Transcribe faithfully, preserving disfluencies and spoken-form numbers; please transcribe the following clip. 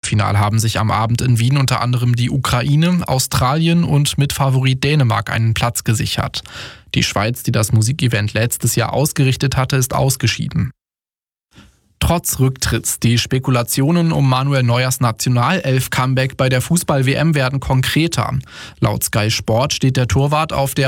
Halbfinale haben sich am Abend in Wien unter anderem die Ukraine, Australien und Mitfavorit Dänemark einen Platz gesichert. Die Schweiz, die das Musikevent letztes Jahr ausgerichtet hatte, ist ausgeschieden. Trotz Rücktritts, die Spekulationen um Manuel Neuers Nationalelf-Comeback bei der Fußball-W M werden konkreter. Laut Sky Sport steht der Torwart auf der